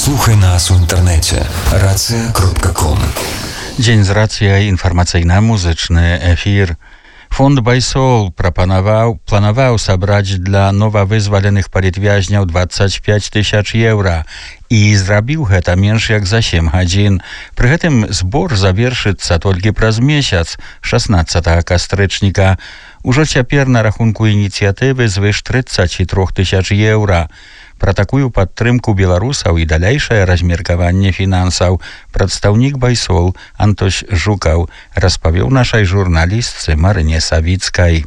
Слухай нас у інтэрнэце racja.com. Дзень з рацыяй, інфармацыйна-музычны эфір. Фонд Байсол планаваў сабраць для новавызваленых палітвязняў 25 тысяч еўра і зрабіў гэта менш як за 7 гадзін. Пры гэтым збор завершыцца толькі праз месяц, 16 кастрычніка. Ужо цяпер на рахунку ініцыятывы звыш 33 тысяч еўра. Пра такую падтрымку беларусаў і далейшае размеркаванне фінансаў прадстаўнік Байсол Антось Жукаў распавёў нашай журналістцы Марыне Савіцкай.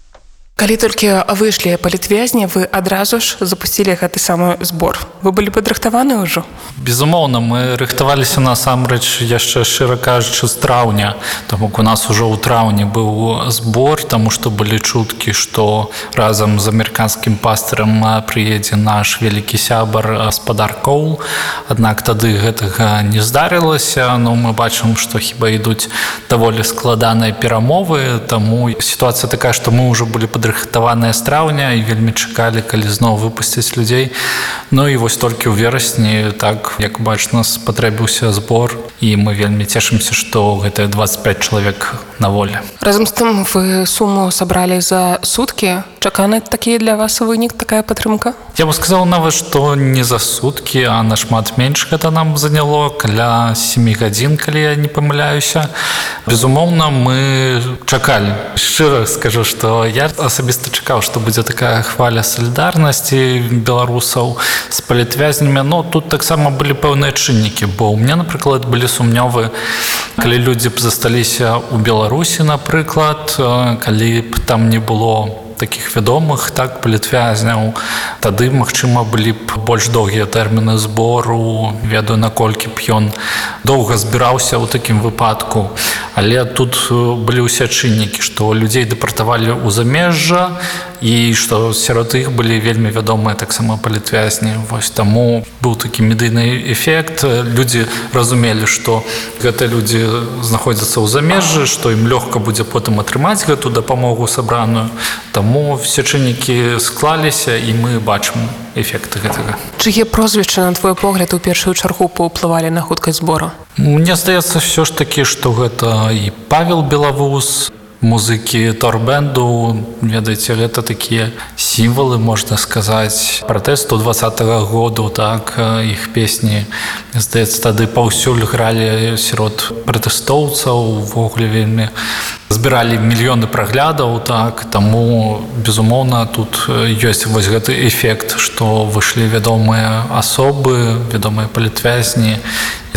Калі толькі выйшлі палітвязні, вы адразу ж запусцілі гэты самы збор. Вы былі падрыхтаваны ўжо? Безумоўна, мы рыхтаваліся насамрэч яшчэ, шчыра кажучы, з траўня. Таму у нас ужо ў траўні быў збор, таму што былі чуткі, што разам з амерыканскім пастырам прыедзе наш вялікі сябар гаспадар Коул. Аднак тады гэтага не здарылася. Ну, мы бачым, што хіба ідуць даволі складаныя перамовы, таму сітуацыя такая, што мы ўжо былі падрыхтаваныя з траўня і вельмі чакалі, калі зноў выпусціць людзей. Ну і вось толькі ў верасні, так, як бачна, спатрэбіўся збор, і мы вельмі цешымся, што гэтыя 25 чалавек на волі. Разам з тым вы суму сабралі за суткі. Чаканы такі для вас вынік, такая падтрымка? Я бы сказаў нават, што не за суткі, а нашмат менш гэта нам заняло, каля 7 гадзін, калі я не памыляюся. Безумоўна, мы чакалі. Шчыра скажу, што я асабіста чакаў, што будзе такая хваля салідарнасці беларусаў з палітвязнямі. Но тут таксама былі пэўныя чыннікі, бо ў мяне, напрыклад, былі сумневы, калі людзі б засталіся ў Беларусі, напрыклад, калі б там не было такіх вядомых, так, палітвязняў, тады, магчыма, былі б больш доўгія тэрміны збору, ведаю, наколькі б ён доўга збіраўся ў такім выпадку. Але тут былі ўсе чыннікі, што людзей дэпартавалі ў замежжа і што сярод іх былі вельмі вядомыя таксама палітвязні. Вось таму быў такі медыйны эфект. Людзі разумелі, што гэтыя людзі знаходзяцца ў замежжы, што ім лёгка будзе потым атрымаць гэту дапамогу сабраную. Таму все чыннікі склаліся, і мы бачым эфекты гэтага. Чые прозвішчы, на твой погляд, у першую чаргу паўплывалі на хуткасць збору? Мне здаецца ўсё ж такі, што гэта і Павел Белавуз, музыкі торбенду, ведаеце, гэта такія сімвалы, можна сказаць, пратэсту 20-го году, так, іх песні, здаецца, тады паўсюль гралі сярод пратэстоўцаў, увогуле вельмі збіралі мільёны праглядаў, так, таму, безумоўна, тут ёсць вось гэты эфект, што выйшлі вядомыя асобы, вядомыя палітвязні,